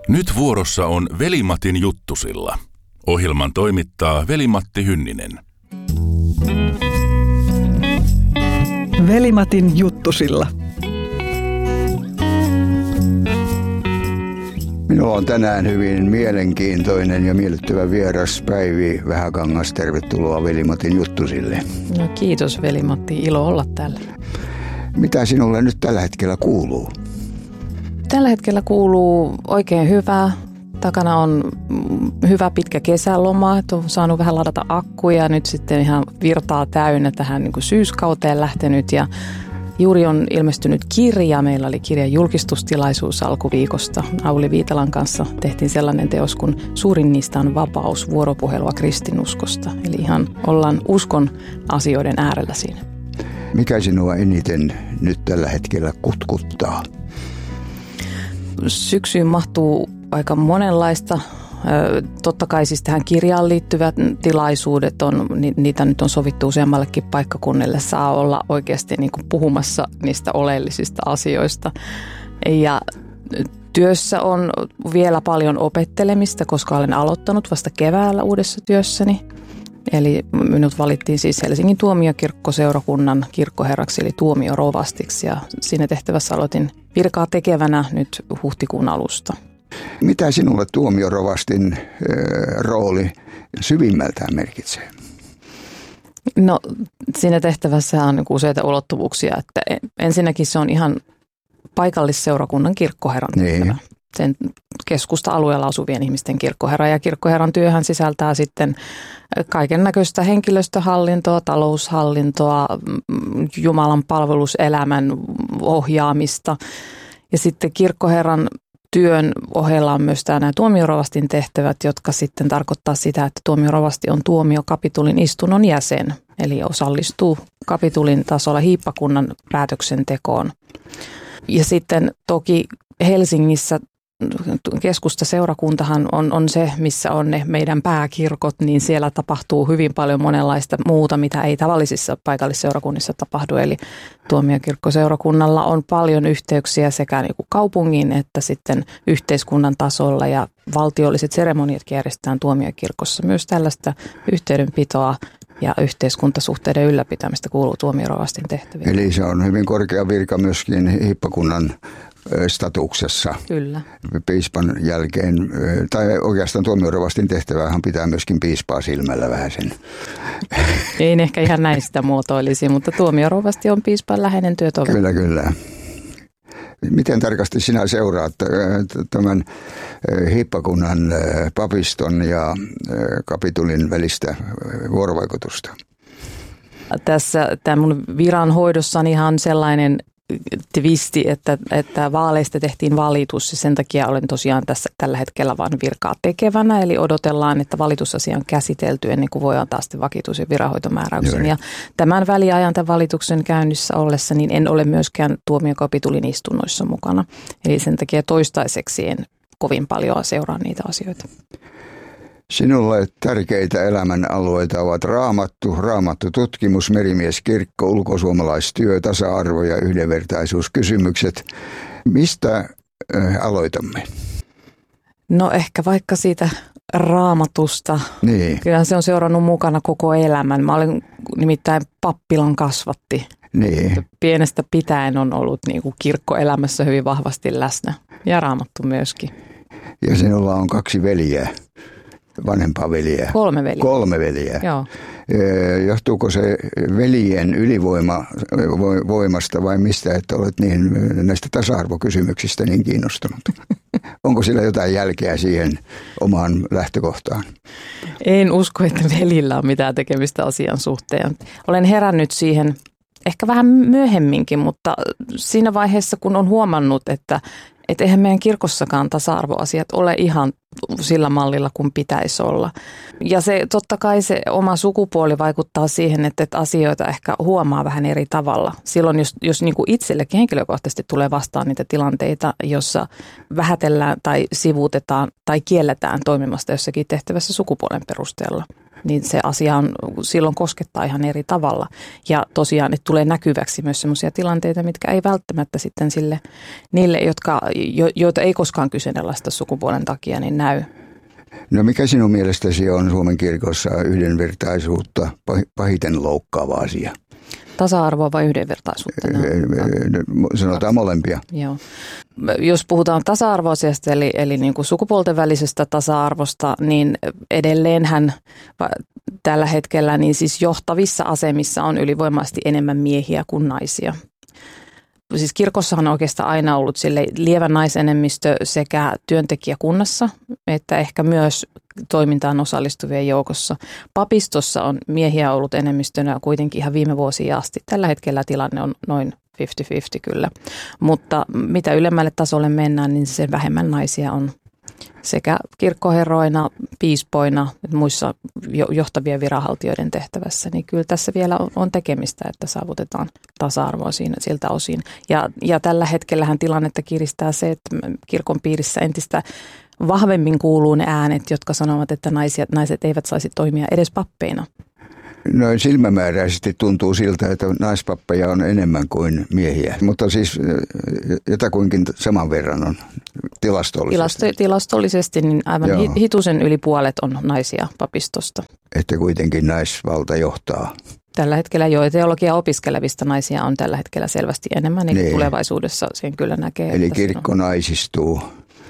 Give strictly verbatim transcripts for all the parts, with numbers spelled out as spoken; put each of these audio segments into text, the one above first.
Nyt vuorossa on Veli-Matin juttusilla. Ohjelman toimittaa Veli-Matti Hynninen. Veli-Matin juttusilla. Minulla on tänään hyvin mielenkiintoinen ja miellyttävä vieras Päivi Vähäkangas. Tervetuloa Veli-Matin juttusille. No kiitos Veli-Matti, ilo olla täällä. Mitä sinulle nyt tällä hetkellä kuuluu? Tällä hetkellä kuuluu oikein hyvää. Takana on hyvä pitkä kesäloma, että on saanut vähän ladata akkuja. Nyt sitten ihan virtaa täynnä tähän niin kuin syyskauteen lähtenyt ja juuri on ilmestynyt kirja. Meillä oli kirjan julkistustilaisuus alkuviikosta. Auli Viitalan kanssa tehtiin sellainen teos, kun suurin niistä on vapaus, vuoropuhelua kristinuskosta. Eli ihan ollaan uskon asioiden äärellä siinä. Mikä sinua eniten nyt tällä hetkellä kutkuttaa? Syksyyn mahtuu aika monenlaista. Totta kai siis tähän kirjaan liittyvät tilaisuudet, on, niitä nyt on sovittu useammallekin paikkakunnille. Saa olla oikeasti niin kuin puhumassa niistä oleellisista asioista. Ja työssä on vielä paljon opettelemista, koska olen aloittanut vasta keväällä uudessa työssäni. Eli minut valittiin siis Helsingin tuomiokirkkoseurakunnan kirkkoherraksi eli tuomiorovastiksi ja siinä tehtävässä aloitin virkaa tekevänä nyt huhtikuun alusta. Mitä sinulle tuomiorovastin äh, rooli syvimmältään merkitsee? No siinä tehtävässä on useita ulottuvuuksia, että ensinnäkin se on ihan paikallisseurakunnan kirkkoherran tehtävä. Niin. Sen keskusta-alueella asuvien ihmisten kirkkoherra ja kirkkoherran työhän sisältää sitten kaiken näköistä henkilöstöhallintoa, taloushallintoa, Jumalan palveluselämän ohjaamista ja sitten kirkkoherran työn ohella on myös nämä tuomiorovastin tehtävät, jotka sitten tarkoittaa sitä, että tuomiorovasti on tuomiokapitulin istunnon jäsen, eli osallistuu kapitulin tasolla hiippakunnan päätöksentekoon. Ja sitten toki Helsingissä keskustaseurakuntahan on, on se, missä on ne meidän pääkirkot, niin siellä tapahtuu hyvin paljon monenlaista muuta, mitä ei tavallisissa paikallisseurakunnissa tapahdu. Eli tuomiokirkkoseurakunnalla on paljon yhteyksiä sekä niin kuin kaupungin että sitten yhteiskunnan tasolla ja valtiolliset seremoniat järjestetään tuomiokirkossa. Myös tällaista yhteydenpitoa ja yhteiskuntasuhteiden ylläpitämistä kuuluu tuomiorovastin tehtäviin. Eli se on hyvin korkea virka myöskin hiippakunnan statuksessa. Kyllä. Piispan jälkeen, tai oikeastaan tuomiorovastin tehtävähän pitää myöskin piispaa silmällä vähän sen. Ei ehkä ihan näistä muotoilisi, mutta tuomiorovasti on piispan läheinen työtoveri. Kyllä, kyllä. Miten tarkasti sinä seuraat tämän hiippakunnan papiston ja kapitulin välistä vuorovaikutusta? Tässä tämän mun viranhoidossani ihan sellainen twisti, että, että vaaleista tehtiin valitus ja sen takia olen tosiaan tässä tällä hetkellä vain virkaa tekevänä. Eli odotellaan, että valitusasia on käsitelty ennen kuin voi antaa sitten vakituisen viranhoitomääräyksen. Ja tämän väliajan tämän valituksen käynnissä ollessa niin en ole myöskään tuomiokapitulin istunnoissa mukana. Eli sen takia toistaiseksi en kovin paljon seuraa niitä asioita. Sinulle tärkeitä elämän alueita ovat raamattu, raamattu tutkimus, merimieskirkko, ulkosuomalaistyö, tasa-arvo ja yhdenvertaisuuskysymykset. Mistä äh, aloitamme? No ehkä vaikka siitä raamatusta. Niin. Kyllä se on seurannut mukana koko elämän. Mä olen nimittäin pappilan kasvatti. Niin. Pienestä pitäen on ollut niin kuin kirkkoelämässä hyvin vahvasti läsnä ja raamattu myöskin. Ja sinulla on kaksi veljeä. Vanhempaa veljeä. Kolme veljeä. Kolme veljeä. Joo. Johtuuko se veljen ylivoima voimasta vai mistä, että olet niin näistä tasa-arvokysymyksistä niin kiinnostunut? Onko sillä jotain jälkeä siihen omaan lähtökohtaan? En usko, että velillä on mitään tekemistä asian suhteen. Olen herännyt siihen ehkä vähän myöhemminkin, mutta siinä vaiheessa, kun on huomannut, että Että eihän meidän kirkossakaan tasa-arvoasiat ole ihan sillä mallilla kuin pitäisi olla. Ja se totta kai se oma sukupuoli vaikuttaa siihen, että, että asioita ehkä huomaa vähän eri tavalla. Silloin jos, jos niin kuin itsellekin henkilökohtaisesti tulee vastaan niitä tilanteita, jossa vähätellään tai sivuutetaan tai kielletään toimimasta jossakin tehtävässä sukupuolen perusteella, niin se asia on, silloin koskettaa ihan eri tavalla. Ja tosiaan, että tulee näkyväksi myös sellaisia tilanteita, mitkä ei välttämättä sitten sille, niille, jotka, jo, joita ei koskaan kyseenalaista sukupuolen takia, niin näy. No mikä sinun mielestäsi on Suomen kirkossa yhdenvertaisuutta pahiten loukkaava asia? Tasa-arvoa vai yhdenvertaisuutta? No, sanotaan molempia. Joo. Jos puhutaan tasa-arvoasiasta, eli, eli niin kuin sukupuolten välisestä tasa-arvosta, niin edelleenhän tällä hetkellä niin siis johtavissa asemissa on ylivoimaisesti enemmän miehiä kuin naisia. Siis kirkossahan on oikeastaan aina ollut sille lievä naisenemmistö sekä työntekijäkunnassa että ehkä myös toimintaan osallistuvien joukossa. Papistossa on miehiä ollut enemmistönä kuitenkin ihan viime vuosia asti. Tällä hetkellä tilanne on noin viisikymmentä viisikymmentä kyllä, mutta mitä ylemmälle tasolle mennään, niin sen vähemmän naisia on sekä kirkkoherroina, piispoina, muissa johtavien viranhaltijoiden tehtävässä, niin kyllä tässä vielä on tekemistä, että saavutetaan tasa-arvoa siinä, siltä osin. Ja, ja tällä hetkellähän tilannetta kiristää se, että kirkon piirissä entistä vahvemmin kuuluu ne äänet, jotka sanovat, että naiset, naiset eivät saisi toimia edes pappeina. Noin silmämääräisesti tuntuu siltä, että naispappeja on enemmän kuin miehiä, mutta siis jotakuinkin saman verran on tilastollisesti. Tilasto, tilastollisesti niin aivan Joo. hitusen yli puolet on naisia papistosta. Että kuitenkin naisvalta johtaa. Tällä hetkellä jo teologia opiskelevista naisia on tällä hetkellä selvästi enemmän, niin niin. Tulevaisuudessa sen kyllä näkee. Eli kirkko on... naisistuu.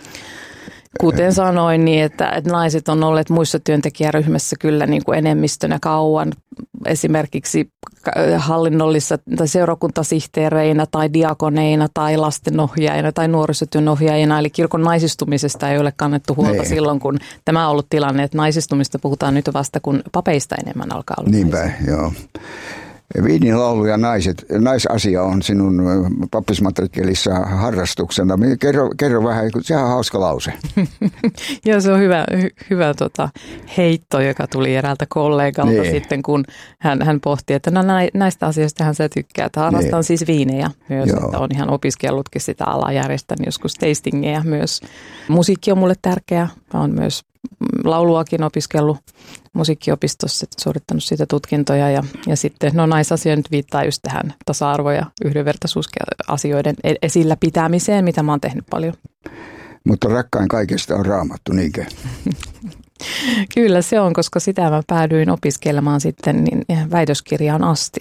Kuten sanoin, niin että, että naiset on olleet muissa työntekijäryhmässä kyllä niin kuin enemmistönä kauan, esimerkiksi hallinnollisissa tai seurakuntasihteereinä tai diakoneina tai lastenohjaajina tai nuorisotyönohjaajina. Eli kirkon naisistumisesta ei ole kannettu huolta ne. Silloin, kun tämä on ollut tilanne, että naisistumista puhutaan nyt vasta, kun papeista enemmän alkaa olla. Niinpä, naisia. Joo. Viinin laulu ja naiset, naisasia on sinun pappismatrikkelissa harrastuksena. Kerro, kerro vähän, sehän on hauska lause. Joo, se on hyvä, hy, hyvä tota, heitto, joka tuli eräältä kollegalta niin. Sitten, kun hän, hän pohti, että no, näistä asioista hän se tykkää. Että harrastan niin. Siis viinejä myös, Joo. Että on ihan opiskellutkin sitä alaa, järjestän joskus tastingeja myös. Musiikki on mulle tärkeä, mä oon myös lauluakin opiskellut musiikkiopistossa, suorittanut siitä tutkintoja ja, ja sitten no naisasia nyt viittaa just tähän tasa-arvo- ja yhdenvertaisuusasioiden esillä pitämiseen, mitä mä oon tehnyt paljon. Mutta rakkain kaikesta on Raamattu, niinkö? Kyllä se on, koska sitä mä päädyin opiskelemaan sitten niin väitöskirjaan asti.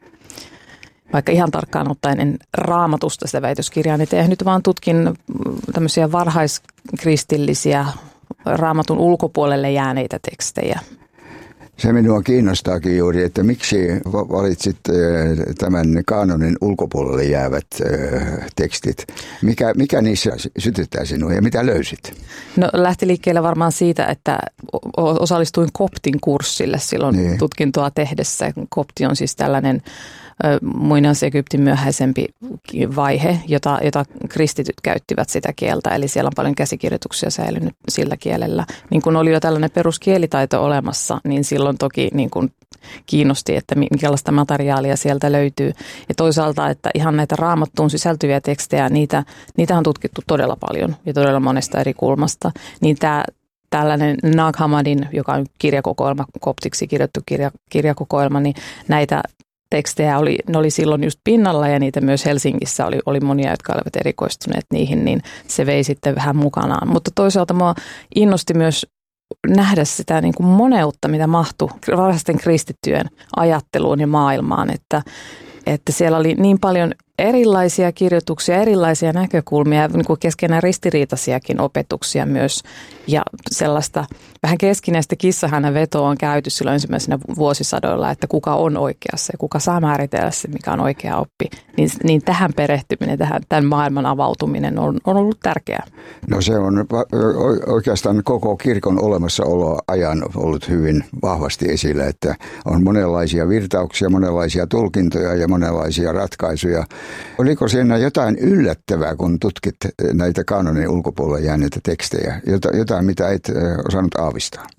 Vaikka ihan tarkkaan ottaen en Raamatusta sitä väitöskirjaa niin tehnyt, vaan tutkin tämmöisiä varhaiskristillisiä Raamatun ulkopuolelle jääneitä tekstejä. Se minua kiinnostaakin juuri, että miksi valitsit tämän kaanonin ulkopuolelle jäävät tekstit. Mikä, mikä niissä sytyttää sinua ja mitä löysit? No lähti liikkeelle varmaan siitä, että osallistuin koptin kurssille silloin niin. Tutkintoa tehdessä. Kopti on siis tällainen muinais-Egyptin myöhäisempi vaihe, jota, jota kristityt käyttivät sitä kieltä. Eli siellä on paljon käsikirjoituksia säilynyt sillä kielellä. Niin kun oli jo tällainen peruskielitaito olemassa, niin silloin toki niin kun kiinnosti, että minkälaista materiaalia sieltä löytyy. Ja toisaalta, että ihan näitä Raamattuun sisältyviä tekstejä, niitä, niitä on tutkittu todella paljon ja todella monesta eri kulmasta. Niin tämä tällainen Nag Hammadin, joka on kirjakokoelma, koptiksi kirjoittu kirja, kirjakokoelma, niin näitä tekstejä oli, ne oli silloin just pinnalla ja niitä myös Helsingissä oli, oli monia, jotka olivat erikoistuneet niihin, niin se vei sitten vähän mukanaan. Mutta toisaalta mua innosti myös nähdä sitä niin kuin moneutta, mitä mahtui varhaisten kristittyjen ajatteluun ja maailmaan, että, että siellä oli niin paljon erilaisia kirjoituksia, erilaisia näkökulmia, niin kuin keskenään ristiriitaisiakin opetuksia myös ja sellaista vähän keskinäistä kissahännän vetoa on käyty silloin ensimmäisenä vuosisadoilla, että kuka on oikeassa ja kuka saa määritellä se, mikä on oikea oppi. Niin, niin tähän perehtyminen, tähän, tämän maailman avautuminen on, on ollut tärkeää. No se on oikeastaan koko kirkon olemassaolo ajan ollut hyvin vahvasti esillä, että on monenlaisia virtauksia, monenlaisia tulkintoja ja monenlaisia ratkaisuja. Oliko siinä jotain yllättävää, kun tutkit näitä kaanonin ulkopuolella jääneitä tekstejä? Jotain, mitä et osannut aavistaa?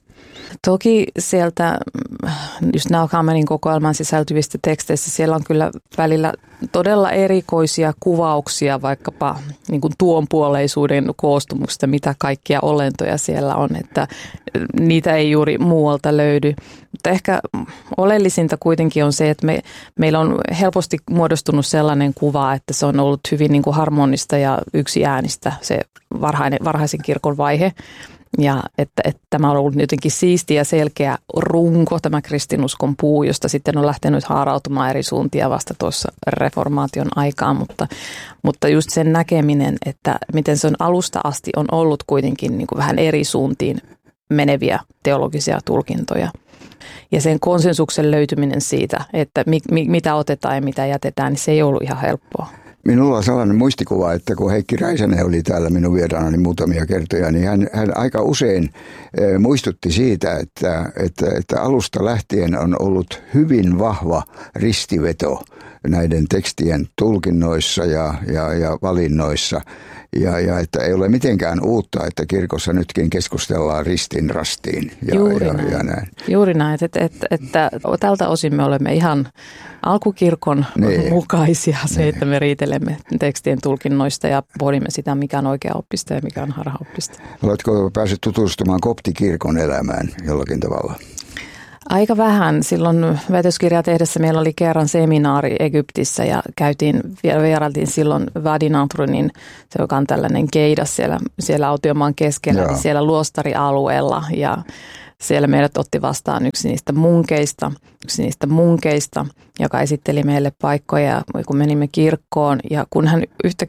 Toki sieltä just Naughamanin kokoelman sisältyvistä teksteistä siellä on kyllä välillä todella erikoisia kuvauksia vaikkapa niin kuin tuonpuoleisuuden koostumuksesta, mitä kaikkia olentoja siellä on, että niitä ei juuri muualta löydy. Mutta ehkä oleellisinta kuitenkin on se, että me, meillä on helposti muodostunut sellainen kuva, että se on ollut hyvin niin kuin harmonista ja yksiäänistä se varhainen, varhaisen kirkon vaihe. Ja että, että tämä on ollut jotenkin siisti ja selkeä runko, tämä kristinuskon puu, josta sitten on lähtenyt haarautumaan eri suuntia vasta tuossa reformaation aikaan. Mutta, mutta just sen näkeminen, että miten se on alusta asti on ollut kuitenkin niin kuin vähän eri suuntiin meneviä teologisia tulkintoja. Ja sen konsensuksen löytyminen siitä, että mi, mi, mitä otetaan ja mitä jätetään, niin se ei ollut ihan helppoa. Minulla on sellainen muistikuva, että kun Heikki Räisänen oli täällä minun vieraanani muutamia kertoja, niin hän, hän aika usein e, muistutti siitä, että, että, että alusta lähtien on ollut hyvin vahva ristiveto näiden tekstien tulkinnoissa ja, ja, ja valinnoissa. Ja, ja että ei ole mitenkään uutta, että kirkossa nytkin keskustellaan ristin rastiin ja, Juuri ja, näin. ja näin. Juuri näin, että, että, että tältä osin me olemme ihan alkukirkon niin. mukaisia se, niin. että me riitelemme tekstien tulkinnoista ja pohdimme sitä, mikä on oikea oppista ja mikä on harhaoppista. Oletko päässyt tutustumaan koptikirkon elämään jollakin tavalla? Aika vähän. Silloin väitöskirjaa tehdessä meillä oli kerran seminaari Egyptissä ja käytiin, vierailtiin silloin Wadi Nadrunin, se joka on tällainen keidas siellä, siellä autiomaan keskellä, niin siellä luostarialueella ja siellä meidät otti vastaan yksi niistä munkeista, yksi niistä munkeista, joka esitteli meille paikkoja, kun menimme kirkkoon. Ja kun hän yhtä,